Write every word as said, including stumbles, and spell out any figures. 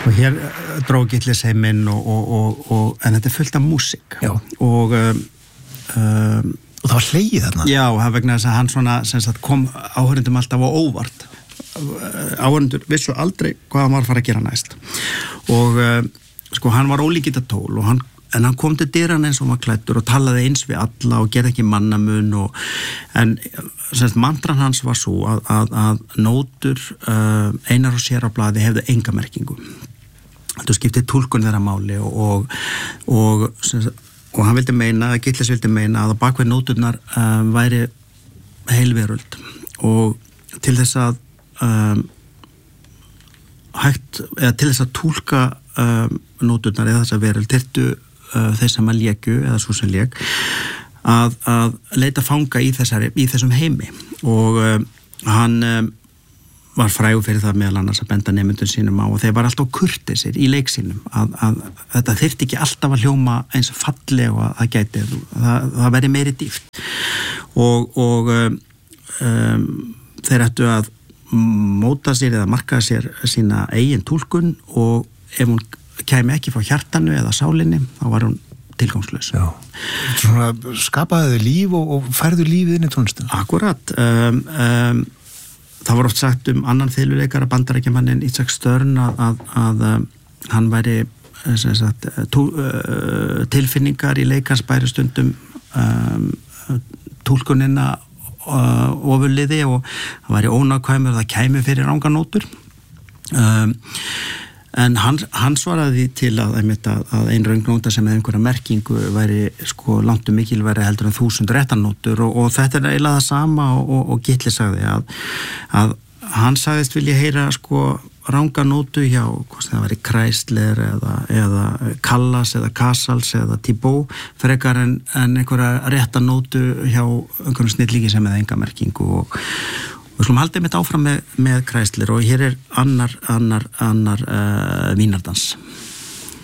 Sko hér dró Gillis heiminn og, og, og, og, en þetta er fullt af músík. Já. Og, um, um, og það var hlegið þarna? Já, það vegna þess að hann svona, sem sagt, kom áhörundum alltaf á óvart. Áhörundur vissu aldrei hvað hann var að fara að gera næst. Og uh, sko hann var ólíkindatól og hann en hann kom til dyrann eins og hann var klæddur og talaði eins við alla og gerði ekki mannamun og, en semst mantran hans var svo að, að, að nótur uh, einar og sér á blaði hefðu enga merkingu. Þetta skipti túlkun þeirra máli og, og, og, semst, og hann vildi meina, Gillis vildi meina að á bakvið nóturnar uh, væri heilveröld og til þess að um, hægt, eða til þess að túlka um, nóturnar eða þess að veröld þyrftu Uh, þeir sem að léku eða svo sem lék að, að leita fanga í, þessari, í þessum heimi og uh, hann um, var frægur fyrir það meðal annars að benda nemyndum sínum á og þeir var alltaf kurteisir í leik sínum að, að þetta þyrfti ekki alltaf að hljóma eins falleg og að það gæti það, það veri meiri dýft og, og um, um, þeir ættu að móta sér eða marka sér sína eigin túlkun og ef hún kæmi ekki frá hjartanu eða sálinni, þá var hún tilgangslaus. Já. Svona skapaði þau líf og, og færðu lífið inn í tónlistina? Akkurat. Um, um, það var oft sagt um annan þyluleikara bandarækjamannin Isaac Stern að, að, að um, hann væri sagt, tú, uh, tilfinningar í leikans bæri stundum um, túlkunina uh, ofurliði og hann væri ónákvæmur og það kæmi fyrir ranganótur. Um, En hann, hann svaraði til að, að, að ein röngnóta sem hefði einhverja merkingu væri sko langt um mikilværi heldur en þúsund réttanótur og, og þetta er eiginlega það sama og, og, og Gillis sagði að, að hann sagðist vilja heyra sko ranganótu hjá, hvað sem það væri Chrysler eða, eða Callas eða Casals eða Thibault frekar en, en einhverja réttanótu hjá einhverjum snillíki sem hefði enga merkingu og Við slum haldið mitt áfram með, með Chrysler og hér er annar, annar, annar uh, vínardans.